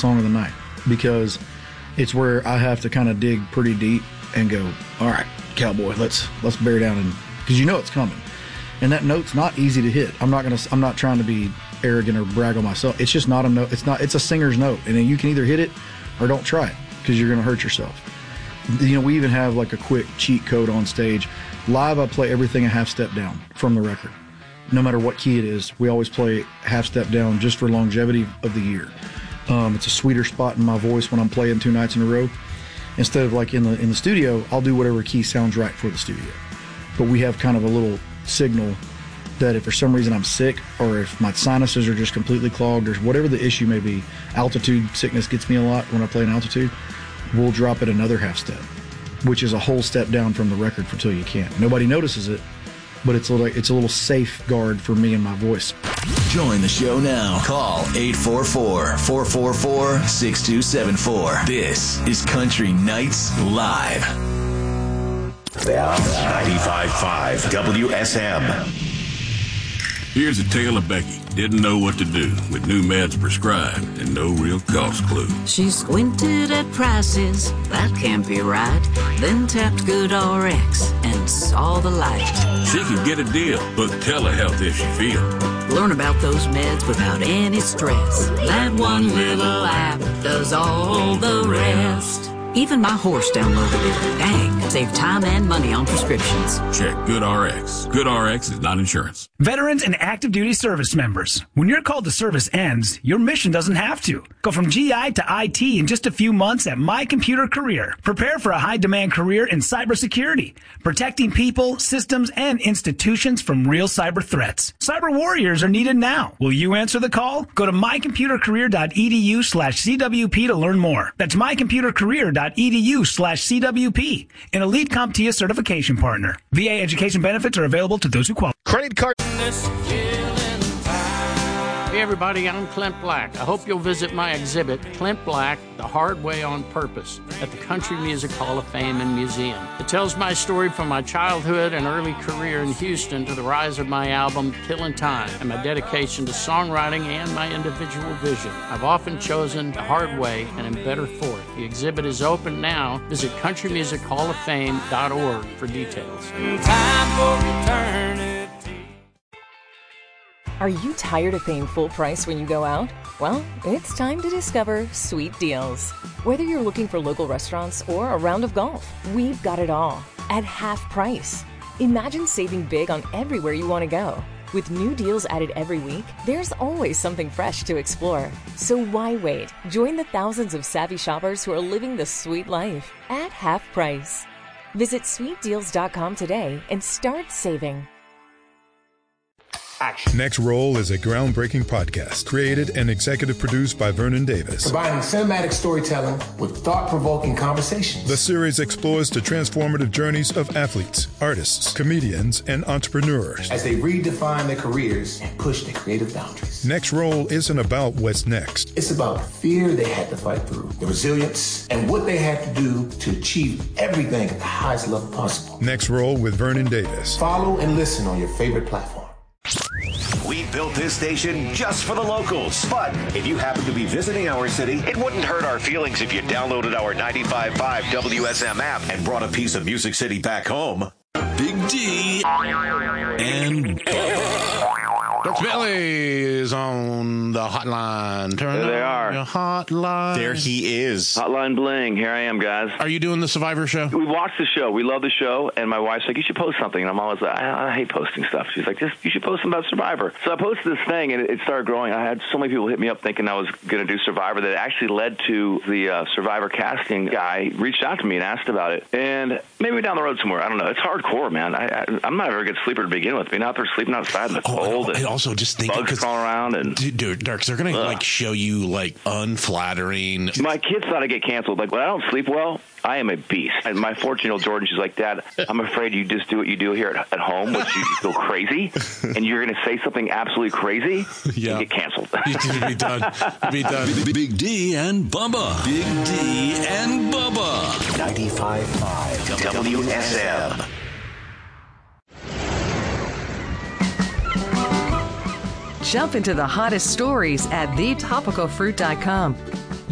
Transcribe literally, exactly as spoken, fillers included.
song of the night, because it's where I have to kind of dig pretty deep and go, all right, cowboy, let's let's bear down, and because you know it's coming, and that note's not easy to hit. I'm not gonna I'm not trying to be arrogant or brag on myself. It's just not a note. It's not. It's a singer's note, and then you can either hit it or don't try it, because you're gonna hurt yourself. You know, we even have like a quick cheat code on stage. Live, I play everything a half step down from the record. No matter what key it is, we always play half step down just for longevity of the year. Um, it's a sweeter spot in my voice when I'm playing two nights in a row. Instead of like in the in the studio, I'll do whatever key sounds right for the studio. But we have kind of a little signal that if for some reason I'm sick, or if my sinuses are just completely clogged, or whatever the issue may be, altitude sickness gets me a lot when I play in altitude, we'll drop it another half step, which is a whole step down from the record for Till You Can't. Nobody notices it, but it's a little, it's a little safeguard for me and my voice. Join the show now. Call eight four four, four four four, six two seven four. This is Country Nights Live. ninety-five point five W S M. Here's a tale of Becky. Didn't know what to do with new meds prescribed and no real cost clue. She squinted at prices, that can't be right. Then tapped GoodRx and saw the light. She could get a deal, book telehealth if she feels. Learn about those meds without any stress. That one little app does all the rest. Even my horse downloaded it. Dang, save time and money on prescriptions. Check GoodRx. GoodRx is not insurance. Veterans and active duty service members, when your call to service ends, your mission doesn't have to. Go from G I to I T in just a few months at My Computer Career. Prepare for a high-demand career in cybersecurity, protecting people, systems, and institutions from real cyber threats. Cyber warriors are needed now. Will you answer the call? Go to mycomputercareer.edu slash CWP to learn more. That's mycomputercareer.edu slash CWP, an elite CompTIA certification partner. V A education benefits are available to those who qualify. Credit card. Hey everybody, I'm Clint Black. I hope you'll visit my exhibit, Clint Black, The Hard Way on Purpose, at the Country Music Hall of Fame and Museum. It tells my story from my childhood and early career in Houston to the rise of my album, Killin' Time, and my dedication to songwriting and my individual vision. I've often chosen the hard way and am better for it. The exhibit is open now. Visit country music hall of fame dot org for details. Time for eternity. Are you tired of paying full price when you go out? Well, it's time to discover Sweet Deals. Whether you're looking for local restaurants or a round of golf, we've got it all at half price. Imagine saving big on everywhere you want to go. With new deals added every week, there's always something fresh to explore. So why wait? Join the thousands of savvy shoppers who are living the sweet life at half price. Visit sweet deals dot com today and start saving. Action. Next Roll is a groundbreaking podcast created and executive produced by Vernon Davis. Combining cinematic storytelling with thought-provoking conversations. The series explores the transformative journeys of athletes, artists, comedians, and entrepreneurs as they redefine their careers and push their creative boundaries. Next Roll isn't about what's next. It's about the fear they had to fight through, the resilience, and what they had to do to achieve everything at the highest level possible. Next Roll with Vernon Davis. Follow and listen on your favorite platform. We built this station just for the locals. But if you happen to be visiting our city, it wouldn't hurt our feelings if you downloaded our ninety-five point five W S M app and brought a piece of Music City back home. Big D and Doctor Billy is on the hotline. Turn there they are. Your hotline. There he is. Hotline bling. Here I am, guys. Are you doing the Survivor show? We watched the show. We love the show. And my wife's like, you should post something. And I'm always like, I, I hate posting stuff. She's like, just you should post something about Survivor. So I posted this thing, and it, it started growing. I had so many people hit me up thinking I was going to do Survivor that it actually led to the uh, Survivor casting guy reached out to me and asked about it. And maybe down the road somewhere. I don't know. It's hardcore, man. I, I, I'm not a very good sleeper to begin with. Being out there sleeping outside in the oh, cold. And, and also just thinking, bugs crawling around. And dude, Dirk, they're going to like show you like unflattering. My kids thought I'd get canceled. Like, when I don't sleep well, I am a beast. And my fourteen-year-old Jordan, she's like, Dad, I'm afraid you just do what you do here at, at home, which you go crazy, and you're going to say something absolutely crazy yeah. and get canceled. Be done. Be done. Big, Big D and Bubba. Big D and Bubba. ninety-five point five W S M. Jump into the hottest stories at the topical fruit dot com.